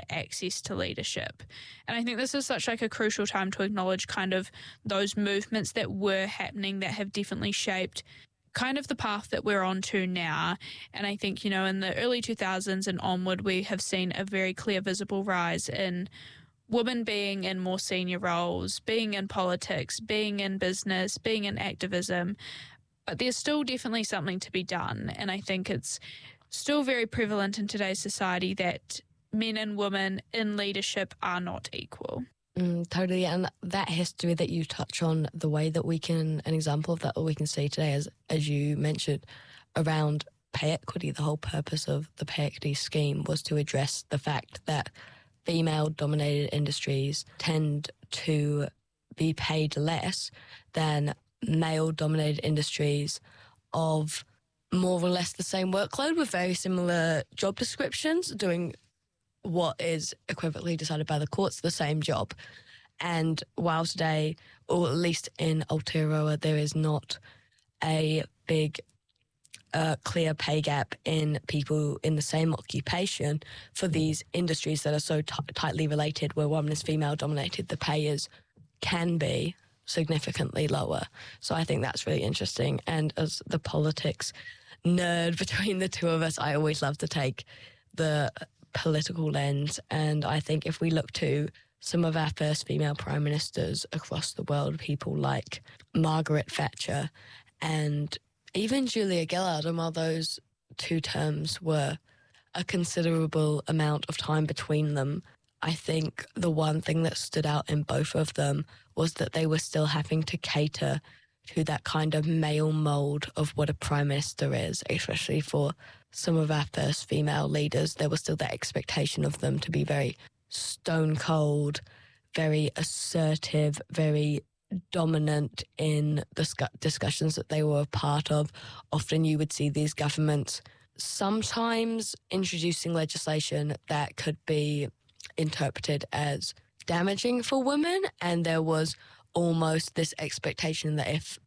access to leadership. And I think this is such like a crucial time to acknowledge kind of those movements that were happening that have definitely shaped kind of the path that we're on to now. And I think, you know, in the early 2000s and onward, we have seen a very clear, visible rise in women being in more senior roles, being in politics, being in business, being in activism. But there's still definitely something to be done. And I think it's still very prevalent in today's society that men and women in leadership are not equal. Totally. And that history that you touch on, the way that we can, an example of that we can see today, as you mentioned, around pay equity, the whole purpose of the pay equity scheme was to address the fact that female-dominated industries tend to be paid less than male-dominated industries of more or less the same workload with very similar job descriptions, doing what is equivalently decided by the courts, the same job. And while today, or at least in Aotearoa, there is not a big clear pay gap in people in the same occupation for these industries that are so tightly related, where one is female dominated, the pay can be significantly lower. So I think that's really interesting. And as the politics nerd between the two of us, I always love to take the political lens. And I think if we look to some of our first female prime ministers across the world, people like Margaret Thatcher and even Julia Gillard, and while those two terms were a considerable amount of time between them, I think the one thing that stood out in both of them was that they were still having to cater to that kind of male mould of what a prime minister is, especially for some of our first female leaders. There was still that expectation of them to be very stone cold, very assertive, very dominant in the discussions that they were a part of. Often you would see these governments sometimes introducing legislation that could be interpreted as damaging for women, and there was almost this expectation that if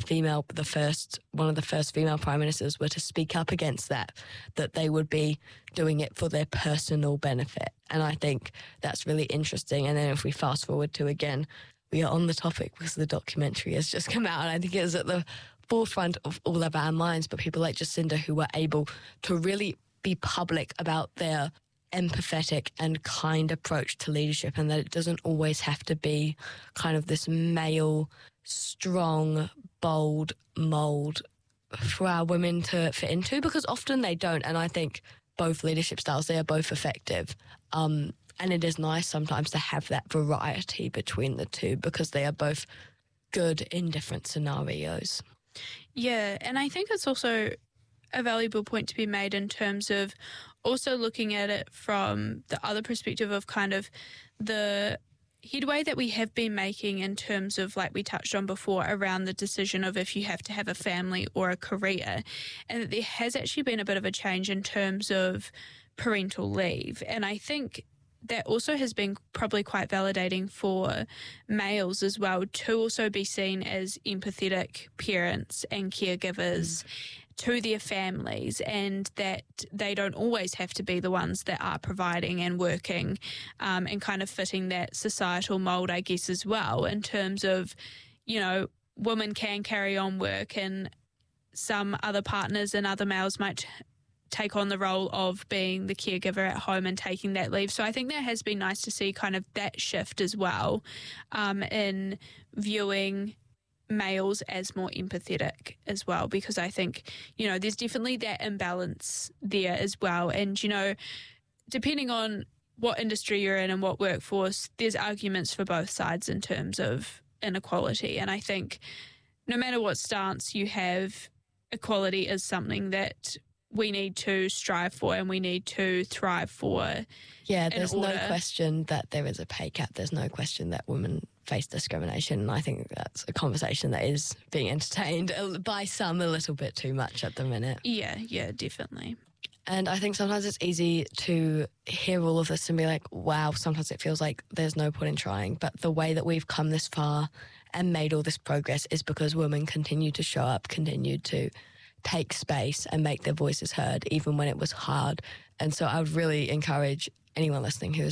one of the first female prime ministers were to speak up against that they would be doing it for their personal benefit. And I think that's really interesting. And then if we fast forward to, again, we are on the topic because the documentary has just come out, and I think it is at the forefront of all of our minds, but people like Jacinda who were able to really be public about their empathetic and kind approach to leadership, and that it doesn't always have to be kind of this male, strong, bold mould for our women to fit into, because often they don't. And I think both leadership styles, they are both effective. And it is nice sometimes to have that variety between the two, because they are both good in different scenarios. Yeah, and I think it's also a valuable point to be made in terms of also looking at it from the other perspective of kind of the headway that we have been making in terms of, like we touched on before, around the decision of if you have to have a family or a career, and that there has actually been a bit of a change in terms of parental leave. And I think that also has been probably quite validating for males as well, to also be seen as empathetic parents and caregivers to their families, and that they don't always have to be the ones that are providing and working, and kind of fitting that societal mould, I guess, as well, in terms of, you know, women can carry on work and some other partners and other males might take on the role of being the caregiver at home and taking that leave. So I think that has been nice to see kind of that shift as well, in viewing males as more empathetic as well, because I think, you know, there's definitely that imbalance there as well. And, you know, depending on what industry you're in and what workforce, there's arguments for both sides in terms of inequality. And I think no matter what stance you have, equality is something that we need to strive for and we need to thrive for. Yeah, there's no question that there is a pay gap. There's no question that women face discrimination. And I think that's a conversation that is being entertained by some a little bit too much at the minute. Yeah, definitely. And I think sometimes it's easy to hear all of this and be like, wow, sometimes it feels like there's no point in trying. But the way that we've come this far and made all this progress is because women continue to show up, continue to take space and make their voices heard, even when it was hard. And so I would really encourage anyone listening who is